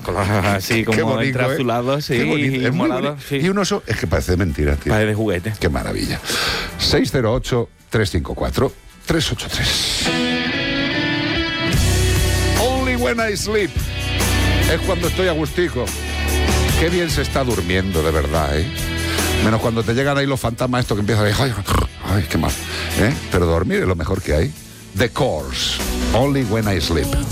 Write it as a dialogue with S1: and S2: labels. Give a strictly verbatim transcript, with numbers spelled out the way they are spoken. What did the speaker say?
S1: así como entre azulados, sí,
S2: y
S1: morado, sí.
S2: Y un oso, es que parece mentira, tío.
S1: Parece de juguete.
S2: Qué maravilla. seis cero ocho, tres cinco cuatro, tres ocho tres. Only when I sleep. Es cuando estoy agustico. Qué bien se está durmiendo, de verdad, ¿eh? Menos cuando te llegan ahí los fantasmas estos que empiezan a decir, ay, ay, qué mal, ¿eh? Pero dormir es lo mejor que hay. The Course, Only when I sleep.